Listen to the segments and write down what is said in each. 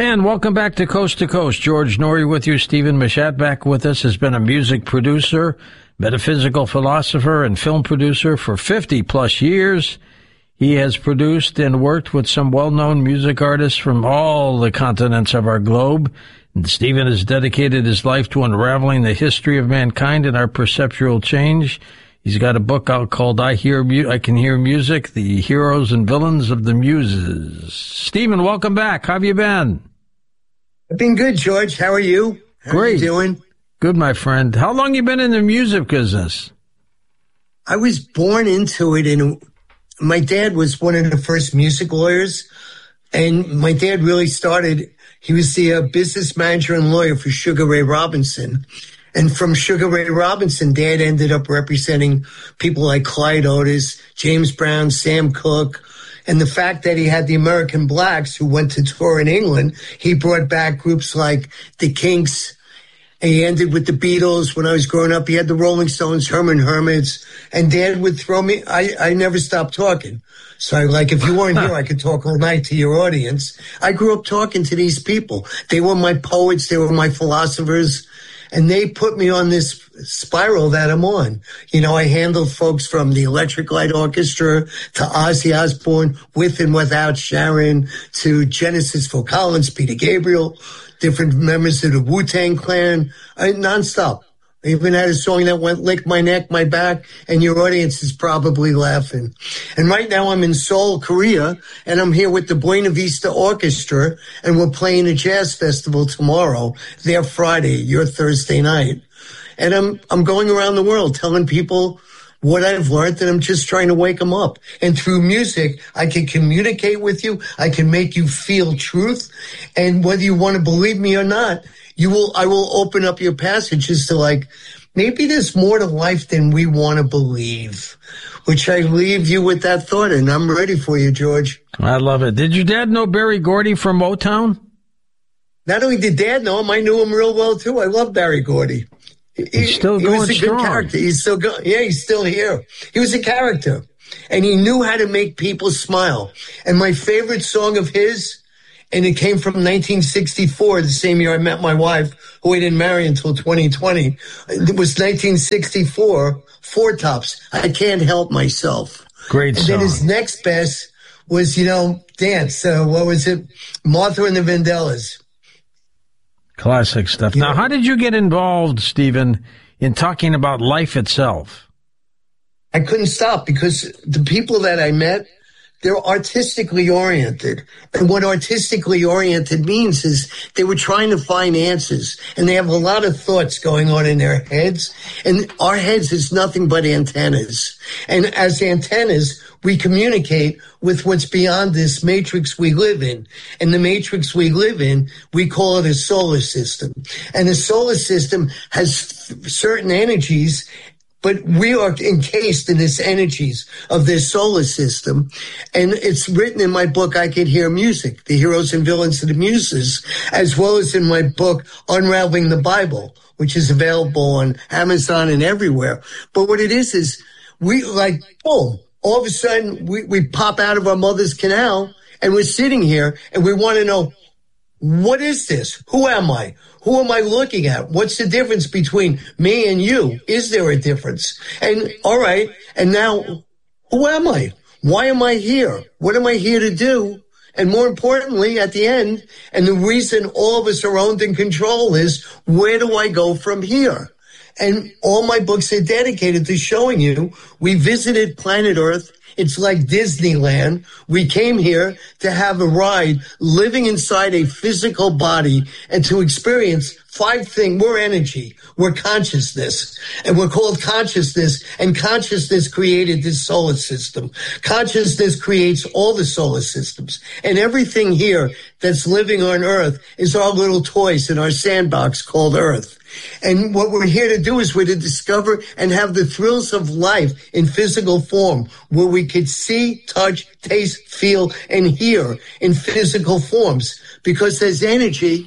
And welcome back to Coast. George Noory with you. Stephen Machat back with us, has been a music producer, metaphysical philosopher, and film producer for 50-plus years. He has produced and worked with some well-known music artists from all the continents of our globe. And Stephen has dedicated his life to unraveling the history of mankind and our perceptual change. He's got a book out called I Can Hear Music, The Heroes and Villains of the Muses. Stephen, welcome back. How have you been? I've been good, George. How are you? How Great. are you doing? Good, my friend. How long you been in the music business? I was born into it, and my dad was one of the first music lawyers, and my dad really started, he was the business manager and lawyer for Sugar Ray Robinson. And from Sugar Ray Robinson, Dad ended up representing people like Clyde Otis, James Brown, Sam Cooke. And the fact that he had the American Blacks who went to tour in England, he brought back groups like the Kinks. And he ended with the Beatles. When I was growing up, he had the Rolling Stones, Herman Hermits. And Dad would throw me, I never stopped talking. So if you weren't here, I could talk all night to your audience. I grew up talking to these people. They were my poets. They were my philosophers. And they put me on this spiral that I'm on. You know, I handled folks from the Electric Light Orchestra to Ozzy Osbourne, with and without Sharon, to Genesis, Phil Collins, Peter Gabriel, different members of the Wu-Tang Clan, nonstop. I even had a song that went Lick My Neck, My Back, and your audience is probably laughing. And right now I'm in Seoul, Korea, and I'm here with the Buena Vista Orchestra, and we're playing a jazz festival tomorrow, their Friday, your Thursday night. And I'm going around the world telling people what I've learned, and I'm just trying to wake them up. And through music, I can communicate with you. I can make you feel truth. And whether you want to believe me or not, I will open up your passages to maybe there's more to life than we want to believe, which I leave you with that thought, and I'm ready for you, George. I love it. Did your dad know Berry Gordy from Motown? Not only did Dad know him, I knew him real well, too. I love Berry Gordy. He's still going strong. He was a good character. He's still going. Yeah, he's still here. He was a character, and he knew how to make people smile. And my favorite song of his, and it came from 1964, the same year I met my wife, who I didn't marry until 2020. It was 1964, Four Tops, I Can't Help Myself. Great song. And then his next best was, Dance. What was it? Martha and the Vandellas. Classic stuff. Now, how did you get involved, Stephen, in talking about life itself? I couldn't stop because the people that I met, they're artistically oriented. And what artistically oriented means is they were trying to find answers. And they have a lot of thoughts going on in their heads. And our heads is nothing but antennas. And as antennas, we communicate with what's beyond this matrix we live in. And the matrix we live in, we call it a solar system. And the solar system has certain energies, but we are encased in this energies of this solar system. And it's written in my book, I Can Hear Music, The Heroes and Villains of the Muses, as well as in my book, Unraveling the Bible, which is available on Amazon and everywhere. But what it is we boom, all of a sudden we pop out of our mother's canal and we're sitting here and we want to know, what is this? Who am I? Who am I looking at? What's the difference between me and you? Is there a difference? And all right. And now, who am I? Why am I here? What am I here to do? And more importantly, at the end, and the reason all of us are owned and controlled is, where do I go from here? And all my books are dedicated to showing you we visited planet Earth. It's like Disneyland. We came here to have a ride living inside a physical body and to experience five things. We're energy. We're consciousness. And we're called consciousness. And consciousness created this solar system. Consciousness creates all the solar systems. And everything here that's living on Earth is our little toys in our sandbox called Earth. And what we're here to do is we're to discover and have the thrills of life in physical form, where we could see, touch, taste, feel, and hear in physical forms. Because there's energy,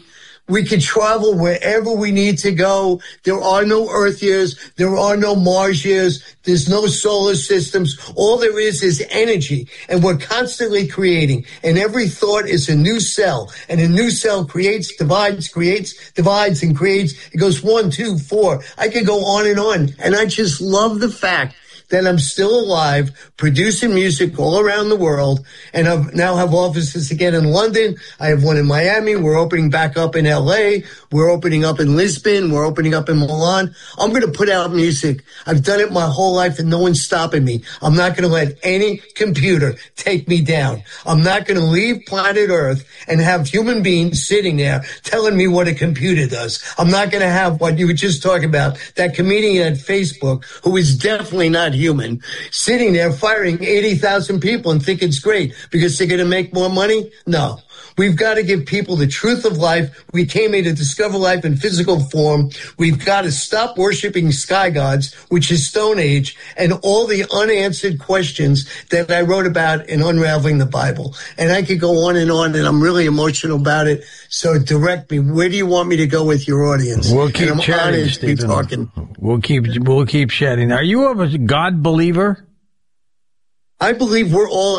We can travel wherever we need to go. There are no Earth years. There are no Mars years. There's no solar systems. All there is energy. And we're constantly creating. And every thought is a new cell. And a new cell creates, divides, and creates. It goes 1, 2, 4. I could go on. And I just love the fact that I'm still alive, producing music all around the world, and I now have offices again in London. I have one in Miami. We're opening back up in LA. We're opening up in Lisbon. We're opening up in Milan. I'm going to put out music. I've done it my whole life, and no one's stopping me. I'm not going to let any computer take me down. I'm not going to leave planet Earth and have human beings sitting there telling me what a computer does. I'm not going to have what you were just talking about, that comedian at Facebook who is definitely not human, sitting there firing 80,000 people and think it's great because they're going to make more money? No. We've got to give people the truth of life. We came here to discover life in physical form. We've got to stop worshiping sky gods, which is Stone Age, and all the unanswered questions that I wrote about in Unraveling the Bible. And I could go on, and I'm really emotional about it. So direct me. Where do you want me to go with your audience? We'll keep chatting, Stephen. We'll keep chatting. Are you a God believer? I believe we're all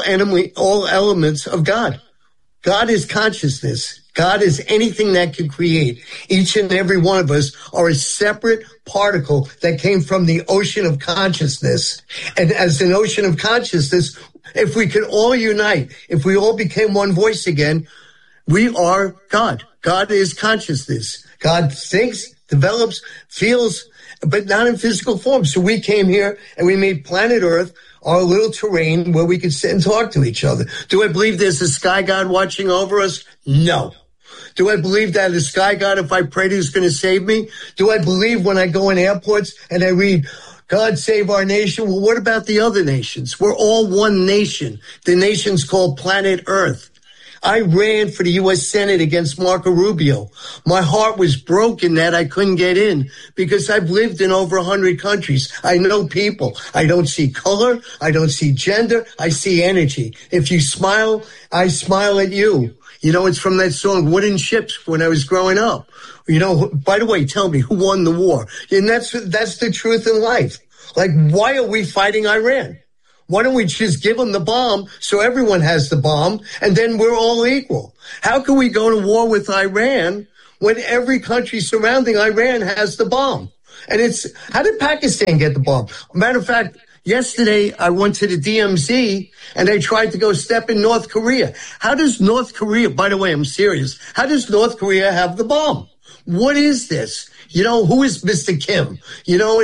elements of God. God is consciousness. God is anything that can create. Each and every one of us are a separate particle that came from the ocean of consciousness. And as an ocean of consciousness, if we could all unite, if we all became one voice again, we are God. God is consciousness. God thinks, develops, feels, but not in physical form. So we came here and we made planet Earth our little terrain where we could sit and talk to each other. Do I believe there's a sky god watching over us? No. Do I believe that a sky god, if I pray to, is going to save me? Do I believe when I go in airports and I read, God save our nation? Well, what about the other nations? We're all one nation. The nation's called planet Earth. I ran for the U.S. Senate against Marco Rubio. My heart was broken that I couldn't get in because I've lived in over 100 countries. I know people. I don't see color. I don't see gender. I see energy. If you smile, I smile at you. You know, it's from that song, Wooden Ships, when I was growing up. You know, by the way, tell me, who won the war? And that's the truth in life. Like, why are we fighting Iran? Why don't we just give them the bomb so everyone has the bomb and then we're all equal? How can we go to war with Iran when every country surrounding Iran has the bomb? And how did Pakistan get the bomb? Matter of fact, yesterday I went to the DMZ and I tried to go step in North Korea. How does North Korea, by the way, I'm serious, how does North Korea have the bomb? What is this? You know, who is Mr. Kim? You know,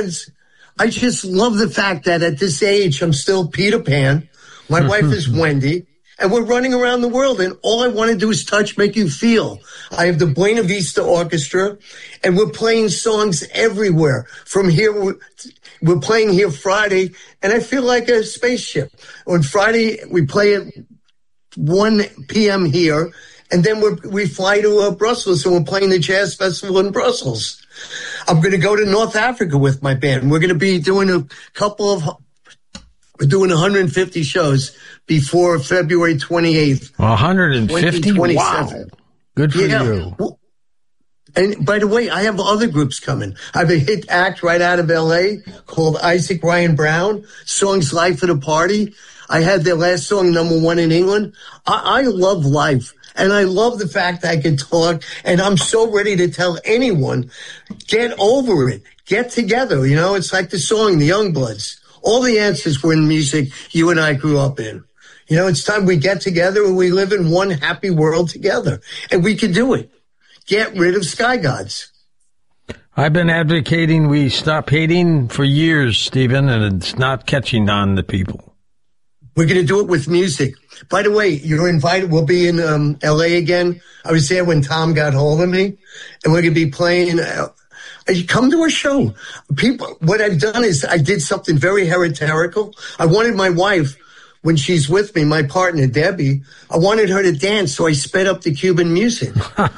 I just love the fact that at this age, I'm still Peter Pan. My wife is Wendy, and we're running around the world, and all I want to do is touch, make you feel. I have the Buena Vista Orchestra, and we're playing songs everywhere. From here, we're playing here Friday, and I feel like a spaceship. On Friday, we play at 1 p.m. here, and then we fly to Brussels, and we're playing the Jazz Festival in Brussels. I'm going to go to North Africa with my band. We're going to be doing we're doing 150 shows before February 28th. 150? Wow. Good for you. And by the way, I have other groups coming. I have a hit act right out of LA called Isaac Ryan Brown. Song's Life at a Party. I had their last song #1 in England. I love life. And I love the fact that I can talk, and I'm so ready to tell anyone, get over it. Get together. You know, it's like the song, The Youngbloods. All the answers were in music you and I grew up in. You know, it's time we get together and we live in one happy world together. And we can do it. Get rid of sky gods. I've been advocating we stop hating for years, Stephen, and it's not catching on to people. We're going to do it with music. By the way, you're invited. We'll be in L.A. again. I was there when Tom got hold of me, and we're going to be playing. Come to a show. People, what I've done is I did something very heretical. I wanted my wife, when she's with me, my partner, Debbie, I wanted her to dance, so I sped up the Cuban music.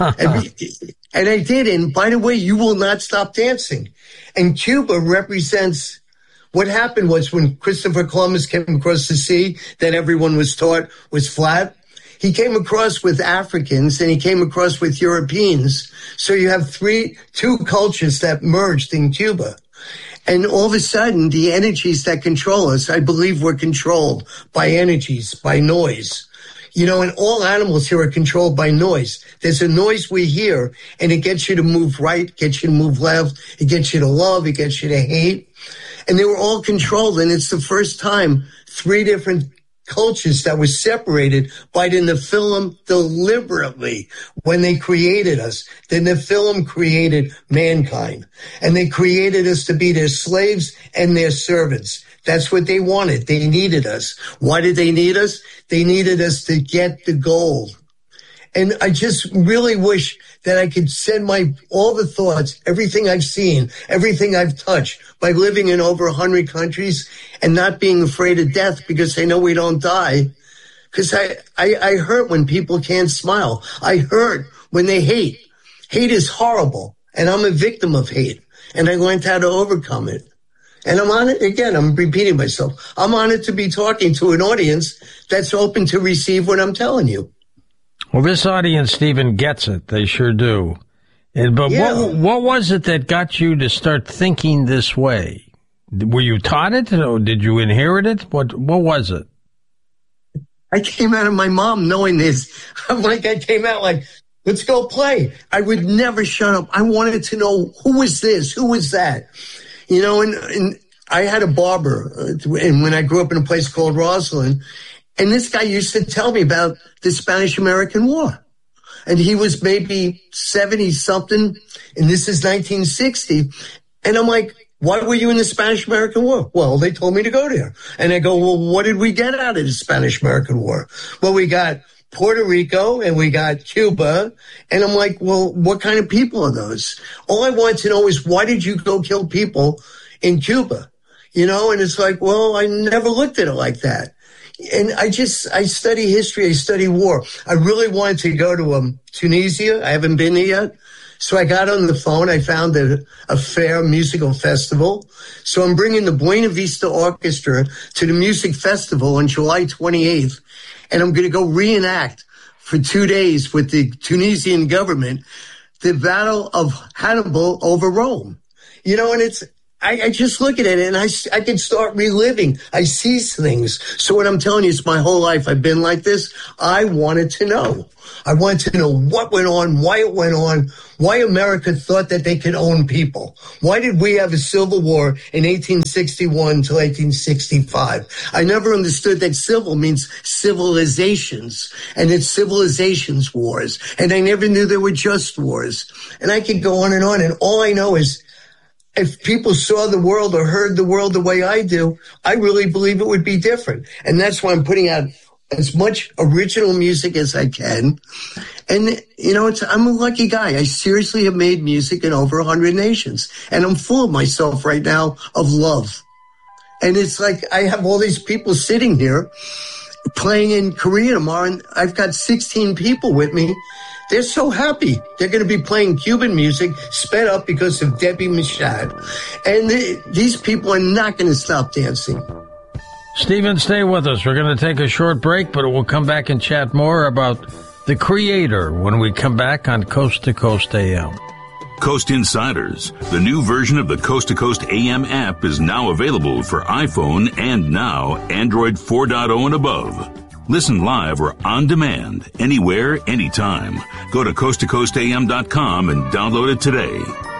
And I did. And by the way, you will not stop dancing. And Cuba represents... What happened was when Christopher Columbus came across the sea that everyone was taught was flat, he came across with Africans and he came across with Europeans. So you have two cultures that merged in Cuba. And all of a sudden, the energies that control us, I believe we're controlled by energies, by noise. You know, and all animals here are controlled by noise. There's a noise we hear, and it gets you to move right, gets you to move left, it gets you to love, it gets you to hate. And they were all controlled, and it's the first time 3 different cultures that were separated by the Nephilim deliberately when they created us. The Nephilim created mankind, and they created us to be their slaves and their servants. That's what they wanted. They needed us. Why did they need us? They needed us to get the gold. And I just really wish that I could send all the thoughts, everything I've seen, everything I've touched by living in over 100 countries and not being afraid of death because I know we don't die. Because I hurt when people can't smile. I hurt when they hate. Hate is horrible. And I'm a victim of hate. And I learned how to overcome it. And I'm on it again. I'm repeating myself. I'm honored to be talking to an audience that's open to receive what I'm telling you. Well, this audience, Stephen, gets it. They sure do. But yeah. What was it that got you to start thinking this way? Were you taught it, or did you inherit it? What was it? I came out of my mom knowing this. I came out like, let's go play. I would never shut up. I wanted to know, who was this? Who was that? You know, and I had a barber, and when I grew up in a place called Roslyn, and this guy used to tell me about the Spanish-American War. And he was maybe 70-something, and this is 1960. And I'm like, why were you in the Spanish-American War? Well, they told me to go there. And I go, well, what did we get out of the Spanish-American War? Well, we got Puerto Rico and we got Cuba. And I'm like, well, what kind of people are those? All I want to know is, why did you go kill people in Cuba? You know, and it's like, well, I never looked at it like that. And I study history, I study war. I really wanted to go to Tunisia. I haven't been there yet. So I got on the phone. I found a fair musical festival. So I'm bringing the Buena Vista Orchestra to the music festival on July 28th. And I'm going to go reenact for 2 days with the Tunisian government the Battle of Hannibal over Rome. You know, and I just look at it and I can start reliving. I see things. So what I'm telling you is, my whole life I've been like this. I wanted to know. I wanted to know what went on, why it went on, why America thought that they could own people. Why did we have a civil war in 1861 to 1865? I never understood that civil means civilizations, and it's civilizations wars. And I never knew there were just wars. And I could go on. And all I know is, if people saw the world or heard the world the way I do, I really believe it would be different. And that's why I'm putting out as much original music as I can. And, you know, I'm a lucky guy. I seriously have made music in over 100 nations. And I'm full of myself right now of love. And it's like, I have all these people sitting here playing in Korea tomorrow, and I've got 16 people with me. They're so happy. They're going to be playing Cuban music, sped up because of Debbie Machat. And these people are not going to stop dancing. Stephen, stay with us. We're going to take a short break, but we'll come back and chat more about the Creator when we come back on Coast to Coast AM. Coast Insiders, the new version of the Coast to Coast AM app, is now available for iPhone and now Android 4.0 and above. Listen live or on demand, anywhere, anytime. Go to coasttocoastam.com and download it today.